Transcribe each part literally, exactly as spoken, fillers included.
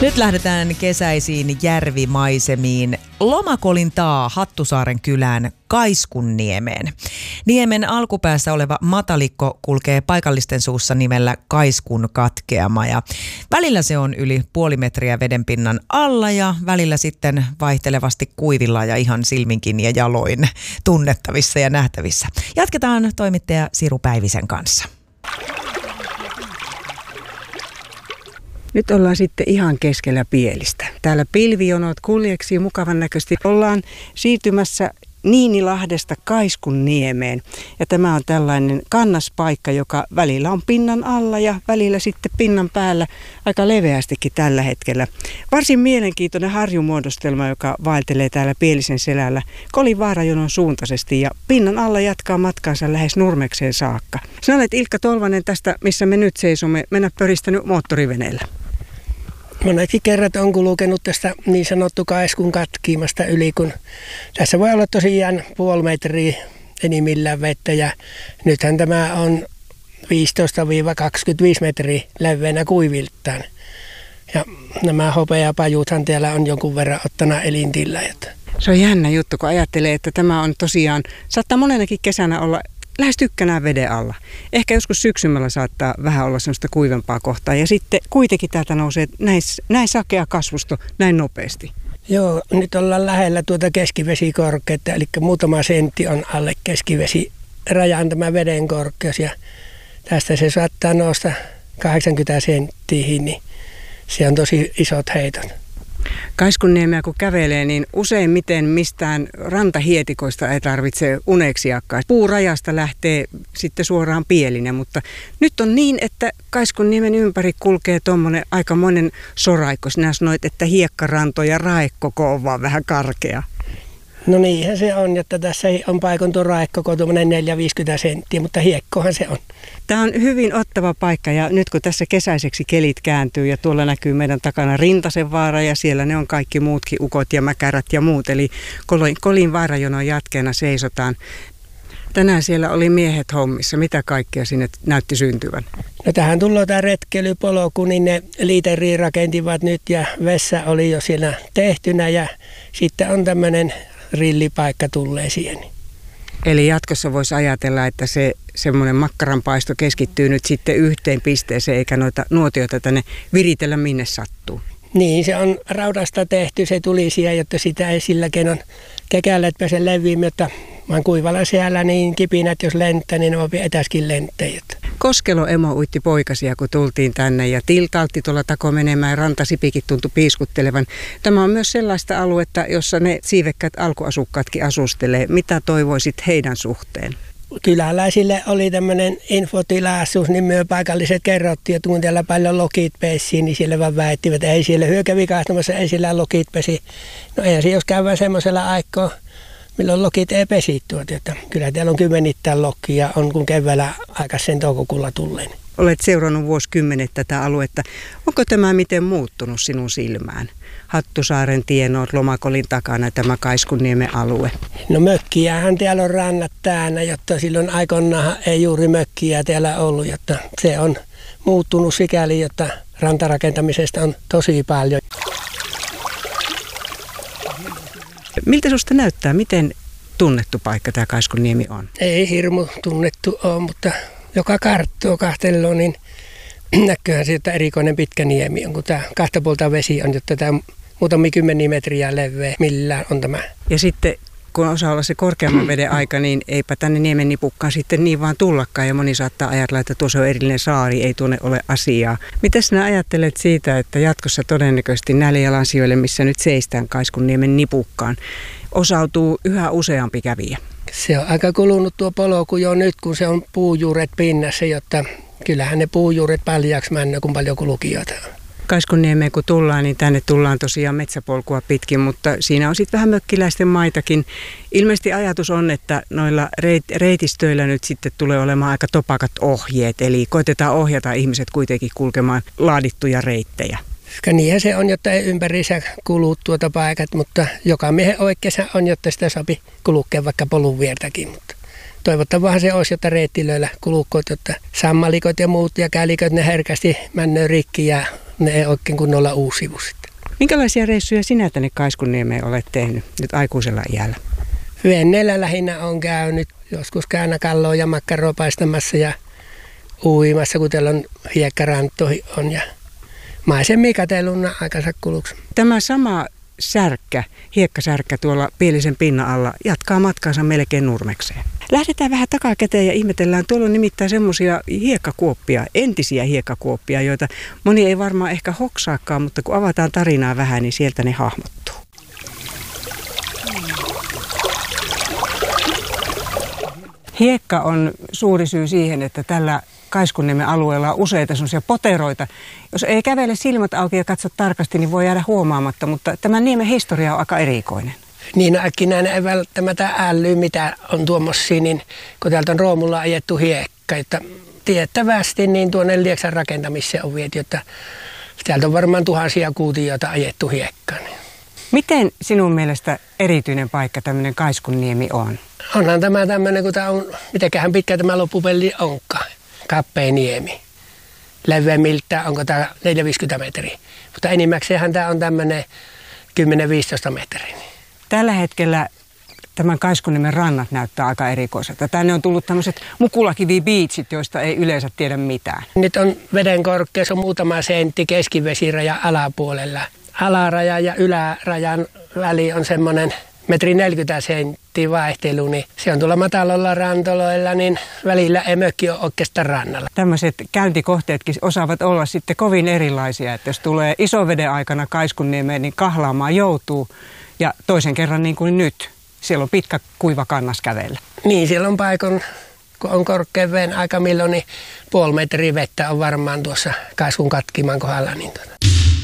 Nyt lähdetään kesäisiin järvimaisemiin Lomakolintaa Hattusaaren kylään Kaiskunniemeen. Niemen alkupäässä oleva matalikko kulkee paikallisten suussa nimellä Kaiskun katkeama ja välillä se on yli puoli metriä vedenpinnan alla ja välillä sitten vaihtelevasti kuivilla ja ihan silminkin ja jaloin tunnettavissa ja nähtävissä. Jatketaan toimittaja Siru Päivisen kanssa. Nyt ollaan sitten ihan keskellä Pielistä. Täällä pilvijonot kuljeksii mukavan näköisesti. Ollaan siirtymässä Niinilahdesta Kaiskunniemeen. Ja tämä on tällainen kannaspaikka, joka välillä on pinnan alla ja välillä sitten pinnan päällä aika leveästikin tällä hetkellä. Varsin mielenkiintoinen harjumuodostelma, joka vaeltelee täällä Pielisen selällä Kolin vaarajonon suuntaisesti ja pinnan alla jatkaa matkaansa lähes Nurmekseen saakka. Sinä olet Ilkka Tolvanen tästä, missä me nyt seisomme, mennä pöristänyt moottoriveneellä. Monetkin kerrat on kulkenut tästä niin sanottu Kaiskun katkiimasta yli, kun tässä voi olla tosiaan puoli metriä enimmillään vettä ja nythän tämä on viisitoista kaksikymmentäviisi metriä leveänä kuiviltaan. Ja nämä hopeapajuthan täällä on jonkun verran ottana elintillä. Se on jännä juttu, kun ajattelee, että tämä on tosiaan, saattaa monenakin kesänä olla lähes tykkänään veden alla. Ehkä joskus syksymällä saattaa vähän olla sellaista kuivempaa kohtaa ja sitten kuitenkin täältä nousee näin, näin sakea kasvusto näin nopeasti. Joo, nyt ollaan lähellä tuota keskivesikorkeutta, eli muutama sentti on alle keskivesirajan tämä veden korkeus ja tästä se saattaa nousta kahdeksankymmentä senttiä, niin se on tosi isot heitot. Kaiskunniemeä kun kävelee, niin useimmiten mistään rantahietikoista ei tarvitse uneksiakaan. Puurajasta lähtee sitten suoraan Pielinen, mutta nyt on niin, että Kaiskunniemen ympäri kulkee tuommoinen aikamoinen soraikko. Sinä sanoit, että hiekkaranto ja raekoko on vaan vähän karkea. No niinhän se on, että tässä on paikontu raekoko tuommoinen neljäkymmentä viisikymmentä senttiä, mutta hiekkohan se on. Tämä on hyvin ottava paikka ja nyt kun tässä kesäiseksi kelit kääntyy ja tuolla näkyy meidän takana Rintasenvaara ja siellä ne on kaikki muutkin ukot ja mäkärät ja muut. Eli Kolin vaarajonon jatkeena seisotaan. Tänään siellä oli miehet hommissa. Mitä kaikkea sinne näytti syntyvän? No tähän tullaan tämä retkeilypolku, niin ne liiteriin rakentivat nyt ja vessa oli jo siellä tehtynä ja sitten on tämmöinen rillipaikka tulee siihen. Eli jatkossa voisi ajatella, että se semmoinen makkaranpaisto keskittyy nyt sitten yhteen pisteeseen eikä noita nuotioita tänne viritellä minne sattuu. Niin, se on raudasta tehty, se tuli siihen, jotta sitä ei sillä kenon kekällä pääse leviin, mutta vaan kuivalla siellä niin kipinät, jos lentää, niin ne voi etäskin lentäjät. Koskelo emo uitti poikasia, kun tultiin tänne ja tiltaltti tuolla tako menemään ja rantasipikin tuntui piiskuttelevan. Tämä on myös sellaista aluetta, jossa ne siivekkäät alkuasukkaatkin asustelee. Mitä toivoisit heidän suhteen? Kyläläisille oli tämmöinen infotilaisuus, niin myö paikalliset kerrottiin, että kun täällä paljon lokit pesiin, niin siellä vaan väittivät, että ei siellä hyökävi kaihtamassa, ei siellä lokit pesi. No eihän se jos käydään semmoisella aikaa, milloin lokit ei pesi tuot, että kyllä täällä on kymmenittäin lokkia, on kun keväällä aikaisen toukokuulla tulleen. Olet seurannut vuosikymmenet tätä aluetta. Onko tämä miten muuttunut sinun silmään? Hattusaaren tienoot, Lomakolin takana tämä Kaiskunniemen alue. No mökkiähän täällä on rannat täynnä, jotta silloin aikoinaan ei juuri mökkiä täällä ollut, jotta se on muuttunut sikäli, jotta rantarakentamisesta on tosi paljon. Miltä sinusta näyttää? Miten tunnettu paikka tämä Kaiskunniemi on? Ei hirmu tunnettu ole, mutta joka karttua kahteloo, niin näkyyhän se, että erikoinen pitkä niemi on, kun tämä kahta puolta vesi on, jotta tämä muutamia kymmeniä metriä leveä, millään on tämä. Ja sitten kun osaa olla se korkeamman veden aika, niin eipä tänne niemen nipukkaan sitten niin vaan tullakaan. Ja moni saattaa ajatella, että tuossa on erillinen saari, ei tuonne ole asiaa. Mitä sinä ajattelet siitä, että jatkossa todennäköisesti näille jalansijoille, missä nyt seistään Kaiskunniemen nipukkaan, osautuu yhä useampi kävijä? Se on aika kulunut tuo polku jo nyt, kun se on puujuuret pinnassa, jotta kyllähän ne puujuuret paljaksi mennä, kun paljon kulkijoita on. Kaiskunniemeen kun tullaan, niin tänne tullaan tosiaan metsäpolkua pitkin, mutta siinä on sitten vähän mökkiläisten maitakin. Ilmeisesti ajatus on, että noilla reit- reitistöillä nyt sitten tulee olemaan aika topakat ohjeet, eli koitetaan ohjata ihmiset kuitenkin kulkemaan laadittuja reittejä. Niinhän se on, jotta ei ympärissä kuluu tuota paikat, mutta joka miehen oikeassa on, jotta sitä sopi kulkea vaikka polun viertäkin. Mutta toivottavaahan se olisi, jotta reittilöillä kulukkoot, jotta sammalikot ja muut ja käliköt ne herkästi männöö rikki ja ne ei oikein kunnolla uusivu sitten. Minkälaisia reissuja sinä tänne Kaiskunniemeen olet tehnyt nyt aikuisella iällä? Veneellä lähinnä on käynyt, joskus käännäkalloa ja makkaroa paistamassa ja uimassa, kun teillä on hiekkarantto on ja maisemia katseluna aikansa kuluksi. Tämä sama särkkä, hiekkasärkkä tuolla Pielisen pinnan alla jatkaa matkaansa melkein Nurmekseen. Lähdetään vähän takakäteen ja ihmetellään. Tuolla on nimittäin semmoisia hiekkakuoppia, entisiä hiekkakuoppia, joita moni ei varmaan ehkä hoksaakaan, mutta kun avataan tarinaa vähän, niin sieltä ne hahmottuu. Hiekka on suuri syy siihen, että tällä Kaiskunniemen alueella on useita semmoisia poteroita. Jos ei kävele silmät auki ja katso tarkasti, niin voi jäädä huomaamatta, mutta tämän niemen historia on aika erikoinen. Niin äkkinäinen ei välttämättä älyä, mitä on tuommoisia, niin kun täältä on Roomulla ajettu hiekka, että tiettävästi niin tuonne Lieksan rakentamiseen on viety, että täältä on varmaan tuhansia kuutioita ajettu hiekkaa. Miten sinun mielestä erityinen paikka tämmöinen Kaiskunniemi on? Onhan tämä tämmöinen, kun tämä on, mitenköhän pitkä tämä loppupeli onkaan. Kappea niemi. Leveämmiltä onko tämä neljäkymmentä viisikymmentä metriä. Mutta enimmäkseenhän tämä on tämmöinen kymmenen viisitoista metriä. Tällä hetkellä tämän Kaiskunniemen rannat näyttää aika erikoiselta. Tänne on tullut tämmöiset mukulakivi-biitsit, joista ei yleensä tiedä mitään. Nyt on veden korkeus on muutama sentti keskivesirajan alapuolella. Alaraja ja ylärajan väli on semmoinen metri neljäkymmentä senttiä vaihtelu, niin se on tuolla matalalla rantoloilla, niin välillä ei mökki ole oikeastaan rannalla. Tämmöiset käyntikohteetkin osaavat olla sitten kovin erilaisia, että jos tulee isoveden aikana Kaiskunniemeen, niin kahlaamaan joutuu ja toisen kerran niin kuin nyt. Siellä on pitkä kuiva kannas kävellä. Niin, siellä on paikon, kun on korkean veden aika milloin, niin puoli metriä vettä on varmaan tuossa Kaiskun katkiman kohdalla. Niin tuota.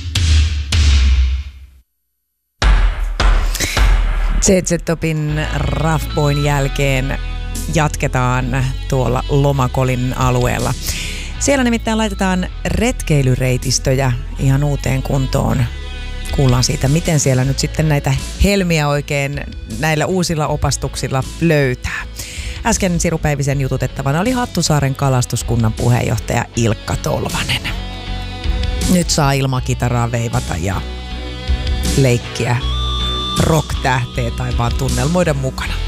Z Z-Topin Rough Boyn jälkeen jatketaan tuolla Lomakolin alueella. Siellä nimittäin laitetaan retkeilyreitistöjä ihan uuteen kuntoon. Kuullaan siitä, miten siellä nyt sitten näitä helmiä oikein näillä uusilla opastuksilla löytää. Äsken Siru Päivisen jututettavana oli Hattusaaren kalastuskunnan puheenjohtaja Ilkka Tolvanen. Nyt saa ilmakitaraa veivata ja leikkiä rock-tähteä tai vaan tunnelmoida mukana.